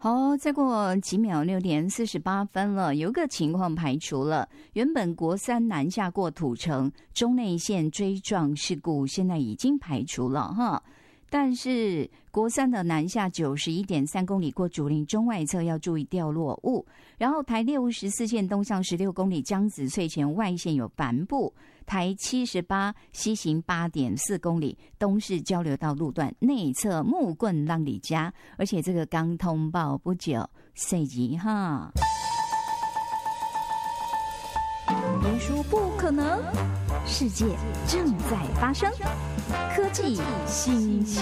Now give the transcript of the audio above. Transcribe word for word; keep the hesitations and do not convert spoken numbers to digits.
好，再过几秒，六点四十八分了。有个情况排除了，原本国三南下过土城中内线追撞事故，现在已经排除了哈。但是国三的南下九十一点三公里过竹林中外侧要注意掉落物，然后台六十四线东向十六公里江子翠前外线有帆布，台七十八西行八点四公里东势交流道路段内侧木棍浪里家，而且这个刚通报不久，随即哈。别说不可能，世界正在发生，科技新鲜。